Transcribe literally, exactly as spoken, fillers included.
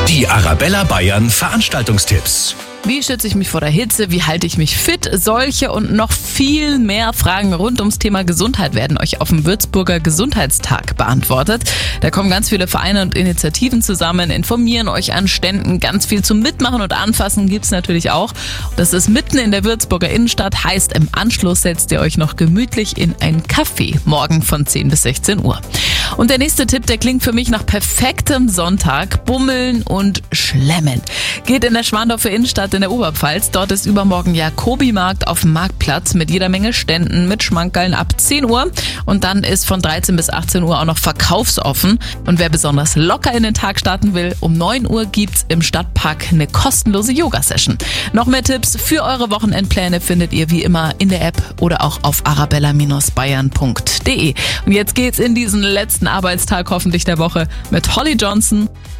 Die Arabella Bayern Veranstaltungstipps. Wie schütze ich mich vor der Hitze? Wie halte ich mich fit? Solche und noch viel mehr Fragen rund ums Thema Gesundheit werden euch auf dem Würzburger Gesundheitstag beantwortet. Da kommen ganz viele Vereine und Initiativen zusammen, informieren euch an Ständen. Ganz viel zum Mitmachen und Anfassen gibt's natürlich auch. Das ist mitten in der Würzburger Innenstadt, heißt im Anschluss setzt ihr euch noch gemütlich in ein Café, morgen von zehn bis sechzehn Uhr. Und der nächste Tipp, der klingt für mich nach perfektem Sonntag: Bummeln und Schlemmen. Geht in der Schwandorfer Innenstadt in der Oberpfalz. Dort ist übermorgen Jakobi-Markt auf dem Marktplatz mit jeder Menge Ständen, mit Schmankerln ab zehn Uhr. Und dann ist von dreizehn bis achtzehn Uhr auch noch verkaufsoffen. Und wer besonders locker in den Tag starten will, um neun Uhr gibt's im Stadtpark eine kostenlose Yoga-Session. Noch mehr Tipps für eure Wochenendpläne findet ihr wie immer in der App oder auch auf arabella Bayern punkt de. Und jetzt geht's in diesen letzten Arbeitstag hoffentlich der Woche mit Holly Johnson.